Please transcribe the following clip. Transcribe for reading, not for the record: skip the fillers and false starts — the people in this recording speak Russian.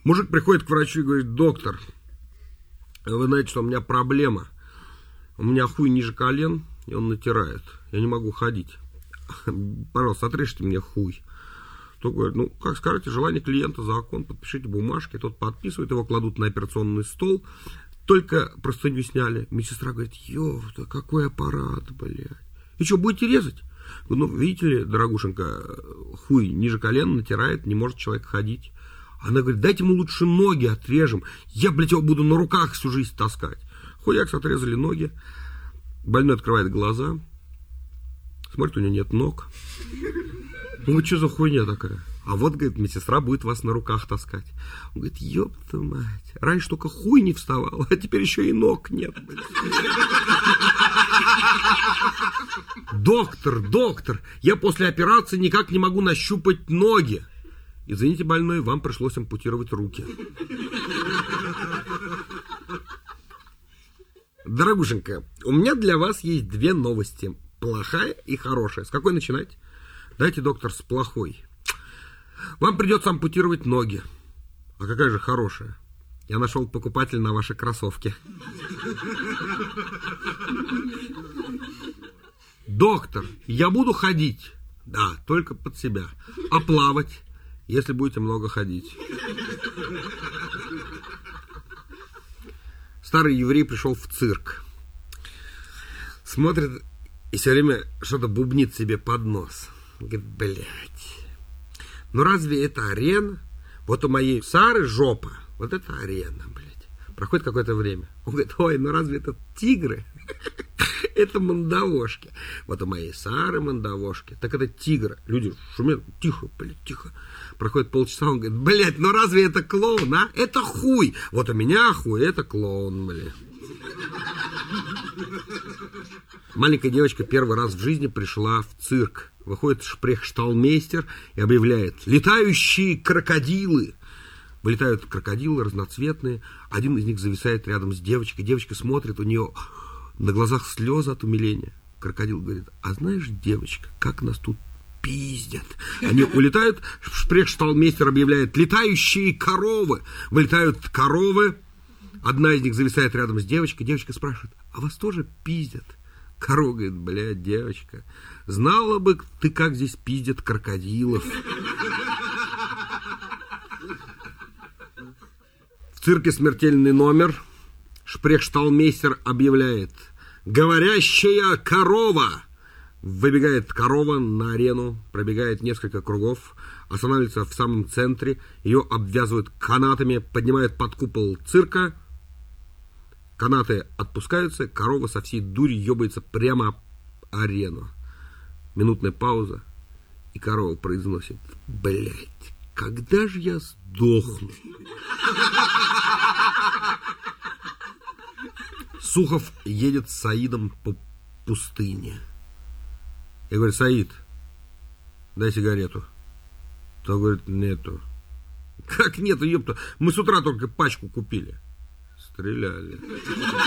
Мужик приходит к врачу и говорит: доктор, вы знаете, что у меня проблема. У меня хуй ниже колен, и он натирает. Я не могу ходить. Пожалуйста, отрежьте мне хуй. Тот говорит: ну, как скажете, желание клиента, закон, подпишите бумажки. Тот подписывает, его кладут на операционный стол. Только простыню сняли. Медсестра говорит: ёпта, какой аппарат, блядь. И что, будете резать? Ну, видите ли, дорогушенька, хуй ниже колена натирает, не может человек ходить. Она говорит: дайте ему лучше ноги отрежем. Я, блядь, его буду на руках всю жизнь таскать. Хуякс, отрезали ноги. Больной открывает глаза. Смотрит, у него нет ног. Ну, что за хуйня такая? А вот, говорит, медсестра будет вас на руках таскать. Он говорит: ёпта мать, раньше только хуй не вставал, а теперь еще и ног нет. Доктор, я после операции никак не могу нащупать ноги. Извините, больной, вам пришлось ампутировать руки. Дорогушенька, у меня для вас есть две новости. Плохая и хорошая. С какой начинать? Дайте, доктор, с плохой. Вам придется ампутировать ноги. А какая же хорошая? Я нашел покупателя на ваши кроссовки. Доктор, я буду ходить. Да, только под себя. А плавать, если будете много ходить. Старый еврей пришел в цирк. Смотрит и все время что-то бубнит себе под нос. Говорит: блядь, ну разве это арена? Вот у моей Сары жопа, вот это арена, блядь. Проходит какое-то время. Он говорит: ой, ну разве это тигры? Это мандавошки. Вот у моей Сары мандавошки. Так это тигры. Люди шумят. Тихо, блядь, тихо. Проходит полчаса, он говорит: блядь, ну разве это клоун, а? Это хуй. Вот у меня хуй, это клоун, блядь. Маленькая девочка первый раз в жизни пришла в цирк. Выходит шпрехшталмейстер и объявляет: летающие крокодилы. Вылетают крокодилы разноцветные. Один из них зависает рядом с девочкой. Девочка смотрит, у нее на глазах слезы от умиления. Крокодил говорит: а знаешь, девочка, как нас тут пиздят. Они улетают, шпрехшталмейстер объявляет: летающие коровы. Вылетают коровы. Одна из них зависает рядом с девочкой. Девочка спрашивает: а вас тоже пиздят? Корова говорит: блядь, девочка, знала бы ты, как здесь пиздят крокодилов. В цирке смертельный номер. Шпрехшталмейстер объявляет: говорящая корова. Выбегает корова на арену, пробегает несколько кругов, останавливается в самом центре, ее обвязывают канатами, поднимают под купол цирка. Канаты отпускаются, корова со всей дури ебается прямо об арену. Минутная пауза, и корова произносит: блять, когда же я сдохну? Сухов едет с Саидом по пустыне. Я говорю: Саид, дай сигарету. Тот говорит: нету. Как нету, ёпта? Мы с утра только пачку купили. Стреляли.